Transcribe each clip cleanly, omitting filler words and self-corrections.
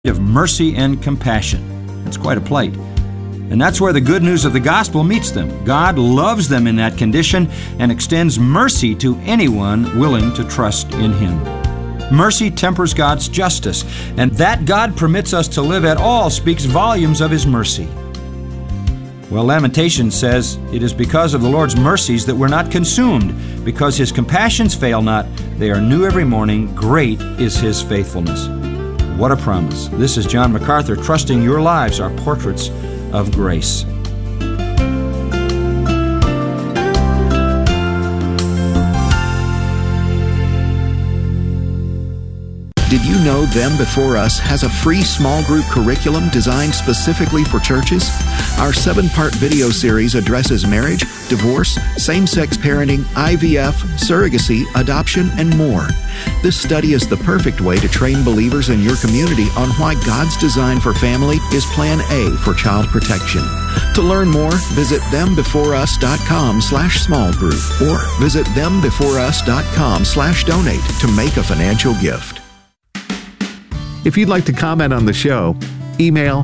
of mercy and compassion. It's quite a plight. And that's where the good news of the gospel meets them. God loves them in that condition and extends mercy to anyone willing to trust in Him. Mercy tempers God's justice, and that God permits us to live at all speaks volumes of His mercy. Well, Lamentations says, "It is because of the Lord's mercies that we're not consumed, because His compassions fail not. They are new every morning. Great is His faithfulness." What a promise. This is John MacArthur, trusting your lives are portraits of grace. Did you know Them Before Us has a free small group curriculum designed specifically for churches? Our 7-part video series addresses marriage, divorce, same-sex parenting, IVF, surrogacy, adoption, and more. This study is the perfect way to train believers in your community on why God's design for family is Plan A for child protection. To learn more, visit thembeforeus.com/small group or visit thembeforeus.com/donate to make a financial gift. If you'd like to comment on the show, email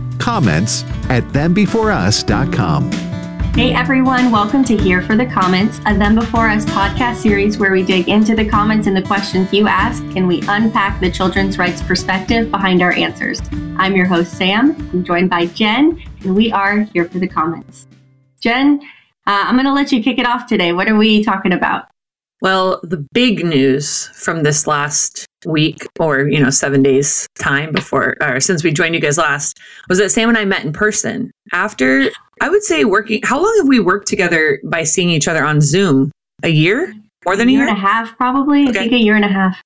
comments@thembeforeus.com. Hey everyone, welcome to Here for the Comments, a Them Before Us podcast series where we dig into the comments and the questions you ask, and we unpack the children's rights perspective behind our answers. I'm your host, Sam. I'm joined by Jen, and we are Here for the Comments. Jen, I'm going to let you kick it off today. What are we talking about? Well, the big news from this last week, or 7 days time before, or since we joined you guys last, was that Sam and I met in person after, I would say, working. How long have we worked together by seeing each other on Zoom? A year? More than a year? A year and a half, probably. Okay. I think a year and a half.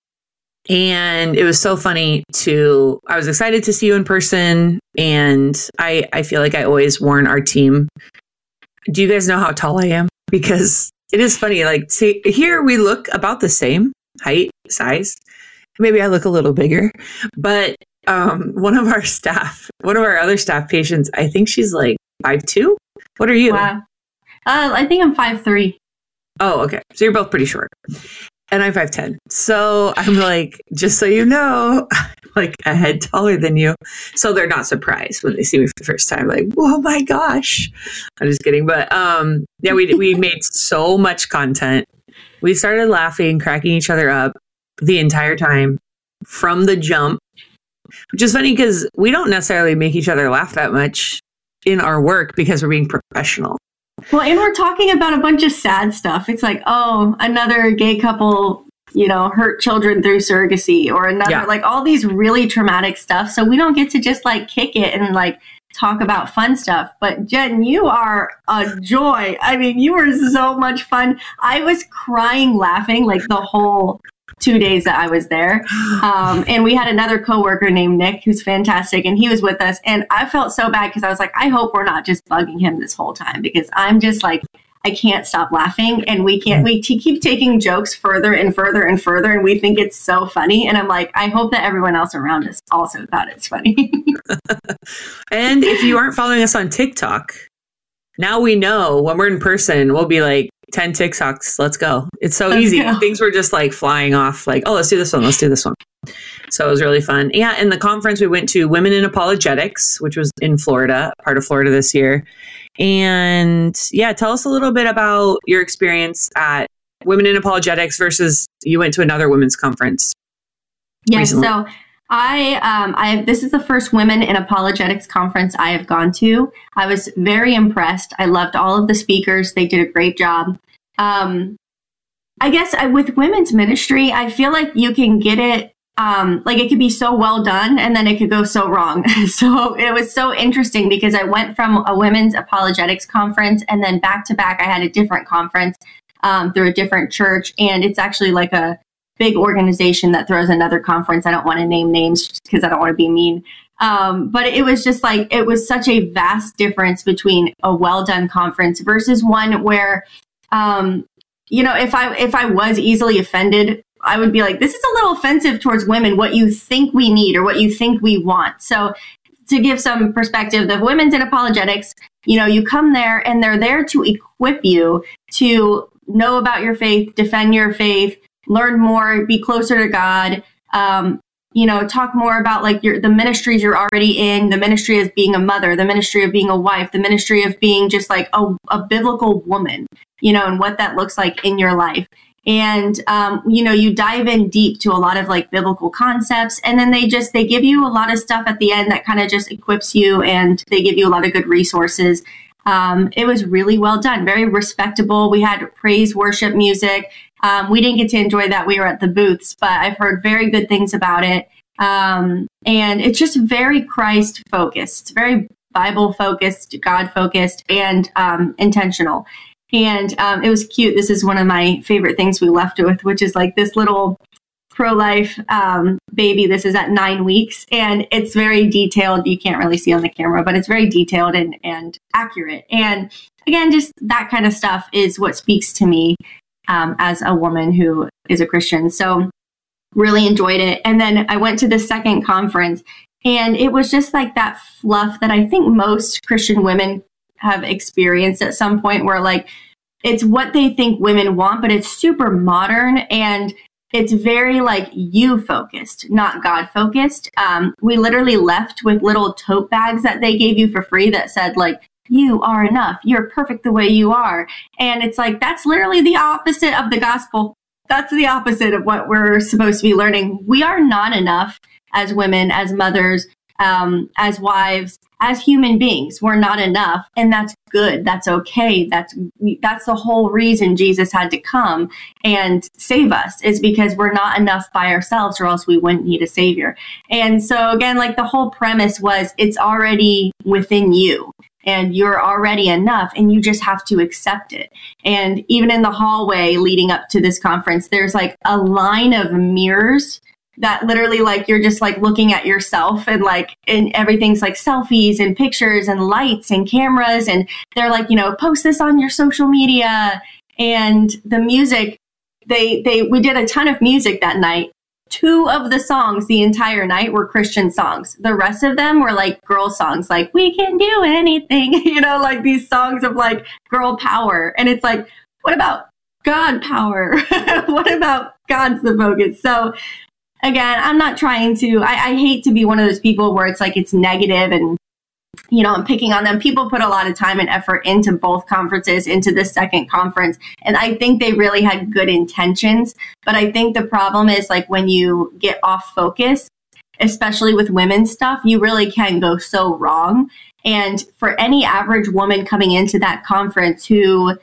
And it was so funny I was excited to see you in person, and I feel like I always warn our team. Do you guys know how tall I am? Because it is funny, here we look about the same height, size. Maybe I look a little bigger, but one of our other staff patients, I think she's like 5'2". What are you? Wow. I think I'm 5'3". Oh, okay. So you're both pretty short. And I'm 5'10". So I'm like, just so you know, like a head taller than you. So they're not surprised when they see me for the first time. Like, oh my gosh. I'm just kidding. But yeah, we made so much content. We started laughing, cracking each other up the entire time from the jump, which is funny because we don't necessarily make each other laugh that much in our work because we're being professional. Well, and we're talking about a bunch of sad stuff. It's like, oh, another gay couple, hurt children through surrogacy, or another, all these really traumatic stuff. So we don't get to just kick it and talk about fun stuff. But Jen, you are a joy. I mean, you were so much fun. I was crying, laughing the whole 2 days that I was there. And we had another coworker named Nick, who's fantastic, and he was with us. And I felt so bad because I was like, I hope we're not just bugging him this whole time, because I'm just I can't stop laughing, and we keep taking jokes further and further and further, and we think it's so funny. And I'm like, I hope that everyone else around us also thought it's funny. And if you aren't following us on TikTok, now we know when we're in person, we'll be like, 10 TikToks, let's go. It's so easy. Things were just flying off, oh, let's do this one. Let's do this one. So it was really fun. Yeah. And the conference we went to, Women in Apologetics, which was in Florida, part of Florida this year. And yeah, tell us a little bit about your experience at Women in Apologetics versus you went to another women's conference. Yes. Recently. So this is the first Women in Apologetics conference I have gone to. I was very impressed. I loved all of the speakers. They did a great job. I guess with women's ministry, I feel like you can get it, it could be so well done, and then it could go so wrong. So it was so interesting because I went from a women's apologetics conference, and then back to back, I had a different conference through a different church. And it's actually a big organization that throws another conference. I don't want to name names because I don't want to be mean. But it was just it was such a vast difference between a well done conference versus one where, if I was easily offended, I would be like, this is a little offensive towards women, what you think we need or what you think we want. So to give some perspective, the Women's in Apologetics, you come there and they're there to equip you to know about your faith, defend your faith, learn more, be closer to God. talk more about like the ministries you're already in, the ministry of being a mother, the ministry of being a wife, the ministry of being just like a biblical woman, and what that looks like in your life. And, you dive in deep to a lot of like biblical concepts, and then they give you a lot of stuff at the end that kind of just equips you, and they give you a lot of good resources. It was really well done, very respectable. We had praise worship music. We didn't get to enjoy that. We were at the booths, but I've heard very good things about it. And it's just very Christ focused. It's very Bible focused, God focused, and intentional. And it was cute. This is one of my favorite things we left with, which is like this little pro-life baby. This is at 9 weeks, and it's very detailed. You can't really see on the camera, but it's very detailed and accurate. And again, just that kind of stuff is what speaks to me as a woman who is a Christian. So really enjoyed it. And then I went to the second conference, and it was just like that fluff that I think most Christian women have experienced at some point, where like it's what they think women want, but it's super modern, and it's very like you focused, not God focused. We literally left with little tote bags that they gave you for free that said like, you are enough. You're perfect the way you are. And it's like, that's literally the opposite of the gospel. That's the opposite of what we're supposed to be learning. We are not enough as women, as mothers, as wives, as human beings. We're not enough. And that's good. That's okay. That's the whole reason Jesus had to come and save us, is because we're not enough by ourselves, or else we wouldn't need a savior. And so again, like the whole premise was, it's already within you, and you're already enough, and you just have to accept it. And even in the hallway leading up to this conference, there's like a line of mirrors that literally like you're just like looking at yourself, and everything's like selfies and pictures and lights and cameras, and they're like, post this on your social media. And the music, we did a ton of music that night. 2 of the songs the entire night were Christian songs. The rest of them were like girl songs, like we can do anything, like these songs of like girl power. And it's like, what about God power? What about God's the focus? So again, I'm not trying to, I hate to be one of those people where it's like, it's negative and, I'm picking on them. People put a lot of time and effort into both conferences, into the second conference. And I think they really had good intentions. But I think the problem is like when you get off focus, especially with women's stuff, you really can go so wrong. And for any average woman coming into that conference who,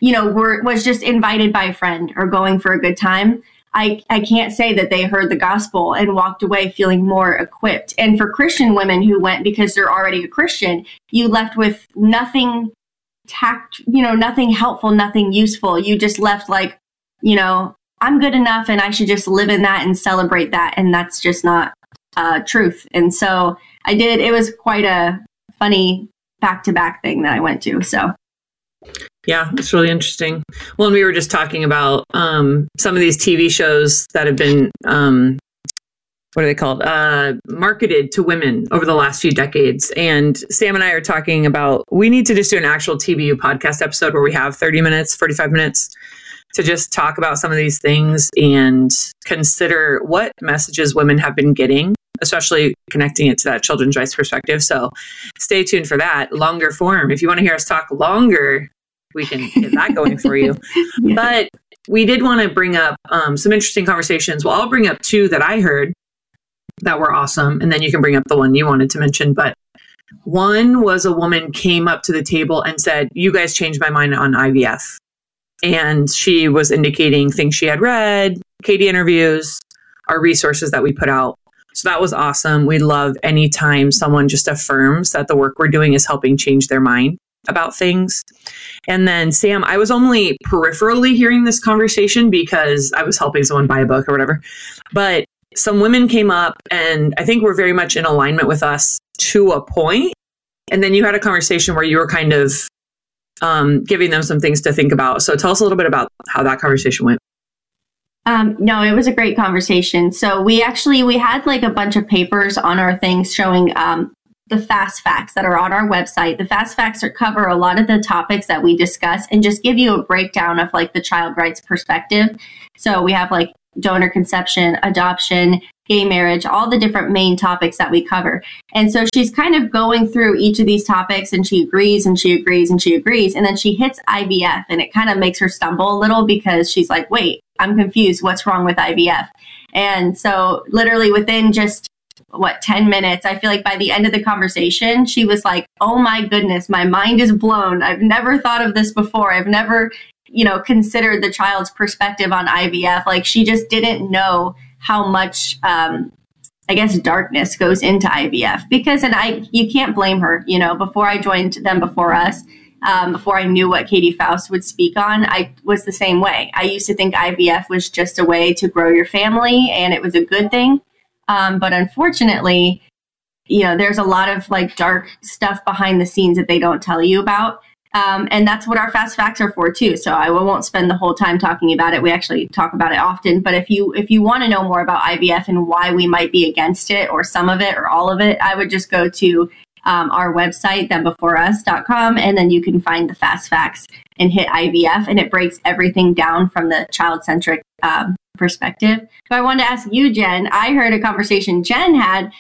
was just invited by a friend or going for a good time, I can't say that they heard the gospel and walked away feeling more equipped. And for Christian women who went because they're already a Christian, you left with nothing nothing helpful, nothing useful. You just left like, I'm good enough and I should just live in that and celebrate that. And that's just not truth. And so it was quite a funny back-to-back thing that I went to. So. Yeah, it's really interesting. Well, and we were just talking about some of these TV shows that have been, what are they called? Marketed to women over the last few decades. And Sam and I are talking about, we need to just do an actual TBU podcast episode where we have 30 minutes, 45 minutes to just talk about some of these things and consider what messages women have been getting, especially connecting it to that children's rights perspective. So stay tuned for that. Longer form. If you want to hear us talk longer, we can get that going for you. Yeah. But we did want to bring up some interesting conversations. Well, I'll bring up 2 that I heard that were awesome. And then you can bring up the one you wanted to mention. But one was a woman came up to the table and said, you guys changed my mind on IVF. And she was indicating things she had read, Katie interviews, our resources that we put out. So that was awesome. We love anytime someone just affirms that the work we're doing is helping change their mind about things. And then Sam, I was only peripherally hearing this conversation because I was helping someone buy a book or whatever. But some women came up and I think were very much in alignment with us to a point. And then you had a conversation where you were kind of giving them some things to think about. So tell us a little bit about how that conversation went. No, it was a great conversation. So we had like a bunch of papers on our things showing the fast facts that are on our website. The fast facts cover a lot of the topics that we discuss and just give you a breakdown of like the child rights perspective. So we have like donor conception, adoption, gay marriage, all the different main topics that we cover. And so she's kind of going through each of these topics, and she agrees and she agrees and she agrees. And then she hits IVF, and it kind of makes her stumble a little because she's like, wait, I'm confused. What's wrong with IVF? And so literally within just 10 minutes, I feel like by the end of the conversation, she was like, oh my goodness, my mind is blown. I've never thought of this before. I've never, considered the child's perspective on IVF. Like, she just didn't know how much, darkness goes into IVF because, you can't blame her. Before I joined them before us, before I knew what Katie Faust would speak on, I was the same way. I used to think IVF was just a way to grow your family and it was a good thing. But unfortunately, there's a lot of dark stuff behind the scenes that they don't tell you about. And that's what our fast facts are for too. So I won't spend the whole time talking about it. We actually talk about it often. But if you want to know more about IVF and why we might be against it or some of it or all of it, I would just go to our website, thembeforeus.com, and then you can find the fast facts and hit IVF, and it breaks everything down from the child-centric perspective. So I wanted to ask you, Jen, I heard a conversation Jen had,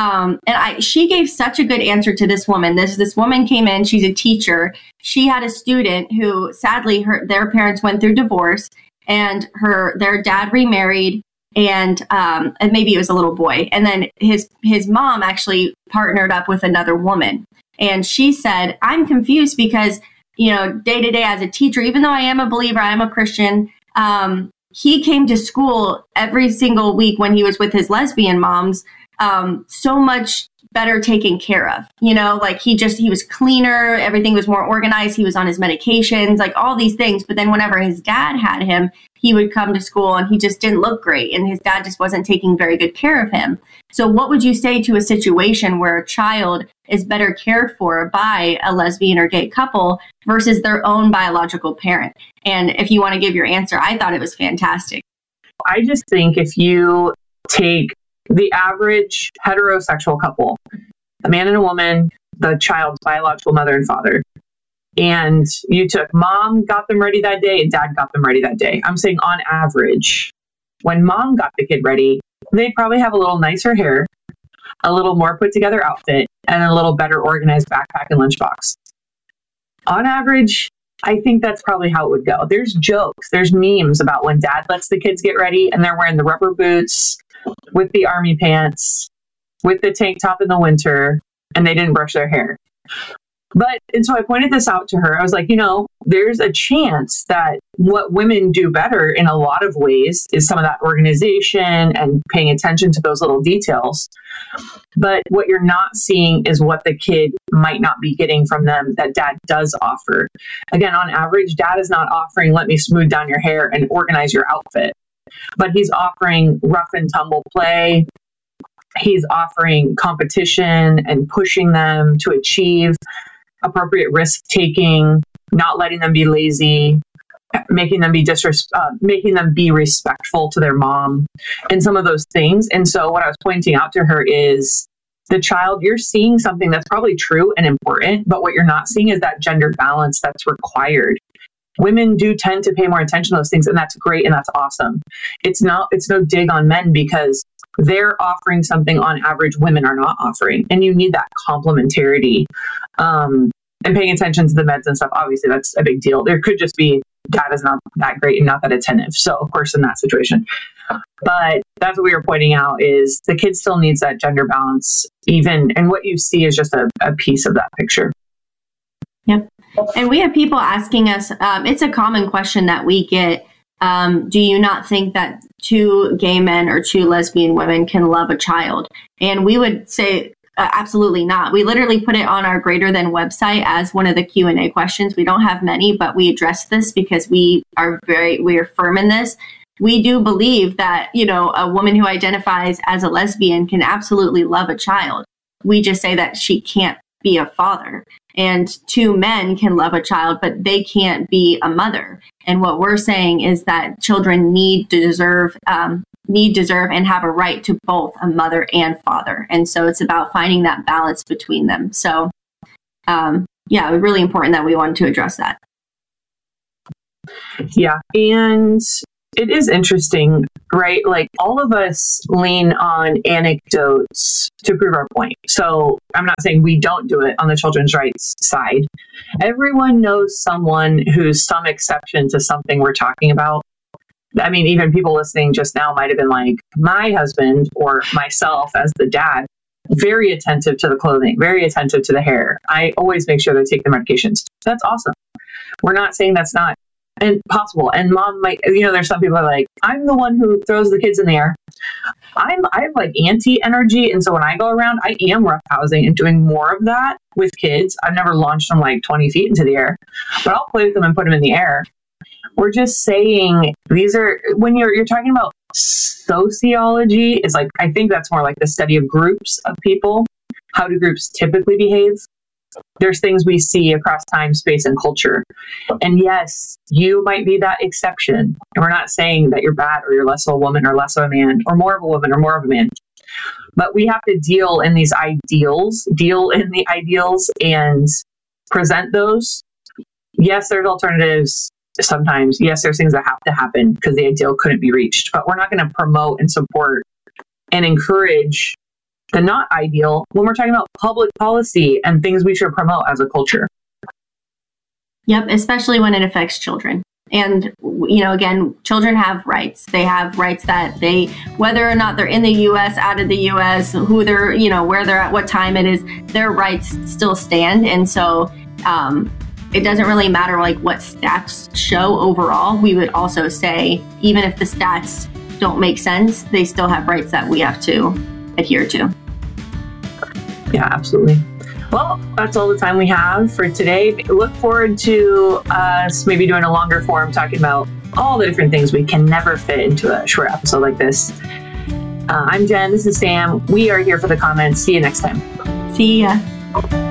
she gave such a good answer to this woman. This woman came in, she's a teacher. She had a student who sadly their parents went through divorce, and their dad remarried, and maybe it was a little boy. And then his mom actually partnered up with another woman. And she said, I'm confused because, day to day as a teacher, even though I am a believer, I am a Christian, he came to school every single week when he was with his lesbian moms, so much better taken care of, he was cleaner, everything was more organized, he was on his medications, all these things. But then whenever his dad had him, he would come to school and he just didn't look great, and his dad just wasn't taking very good care of him. So what would you say to a situation where a child is better cared for by a lesbian or gay couple versus their own biological parent? And if you want to give your answer, I thought it was fantastic. I just think if you take the average heterosexual couple, a man and a woman, the child's biological mother and father, and you took mom got them ready that day and dad got them ready that day. I'm saying on average, when mom got the kid ready, they'd probably have a little nicer hair, a little more put together outfit, and a little better organized backpack and lunchbox. On average, I think that's probably how it would go. There's jokes, there's memes about when dad lets the kids get ready and they're wearing the rubber boots with the army pants, with the tank top in the winter, and they didn't brush their hair. And so I pointed this out to her. I was like, there's a chance that what women do better in a lot of ways is some of that organization and paying attention to those little details. But what you're not seeing is what the kid might not be getting from them that dad does offer. Again, on average, dad is not offering, let me smooth down your hair and organize your outfit. But he's offering rough and tumble play. He's offering competition and pushing them to achieve appropriate risk taking, not letting them be lazy, making them be respectful to their mom, and some of those things. And so what I was pointing out to her is the child, you're seeing something that's probably true and important, but what you're not seeing is that gender balance that's required. Women do tend to pay more attention to those things, and that's great and that's awesome. It's no dig on men because they're offering something on average women are not offering, and you need that complementarity. And paying attention to the meds and stuff, obviously that's a big deal. There could just be dad is not that great and not that attentive. So of course in that situation, but that's what we were pointing out is the kid still needs that gender balance and what you see is just a piece of that picture. Yep. And we have people asking us, it's a common question that we get. Do you not think that two gay men or two lesbian women can love a child? And we would say, absolutely not. We literally put it on our Greater Than website as one of the Q&A questions. We don't have many, but we address this because we are firm in this. We do believe that, a woman who identifies as a lesbian can absolutely love a child. We just say that she can't be a father. And two men can love a child, but they can't be a mother. And what we're saying is that children deserve and have a right to both a mother and father. And so it's about finding that balance between them. So, it was really important that we wanted to address that. Yeah. And it is interesting, right? Like all of us lean on anecdotes to prove our point. So I'm not saying we don't do it on the children's rights side. Everyone knows someone who's some exception to something we're talking about. I mean, even people listening just now might have been like, my husband or myself as the dad, very attentive to the clothing, very attentive to the hair. I always make sure they take their medications. That's awesome. We're not saying that's not possible. And mom might, there's some people are like, I'm the one who throws the kids in the air. I have like anti-energy. And so when I go around, I am roughhousing and doing more of that with kids. I've never launched them like 20 feet into the air, but I'll play with them and put them in the air. We're just saying these are, when you're talking about sociology, is like, I think that's more like the study of groups of people. How do groups typically behave? There's things we see across time, space, and culture. And yes, you might be that exception. And we're not saying that you're bad or you're less of a woman or less of a man or more of a woman or more of a man. But we have to deal in the ideals and present those. Yes, there's alternatives. Sometimes, yes, there's things that have to happen because the ideal couldn't be reached, but we're not going to promote and support and encourage the not ideal when we're talking about public policy and things we should promote as a culture. Yep, especially when it affects children. And, again, children have rights. They have rights that whether or not they're in the U.S., out of the U.S., who they're, where they're at, what time it is, their rights still stand. And so, it doesn't really matter like what stats show overall. We would also say, even if the stats don't make sense, they still have rights that we have to adhere to. Yeah, absolutely. Well, that's all the time we have for today. Look forward to us maybe doing a longer form, talking about all the different things we can never fit into a short episode like this. I'm Jen. This is Sam. We are here for the comments. See you next time. See ya.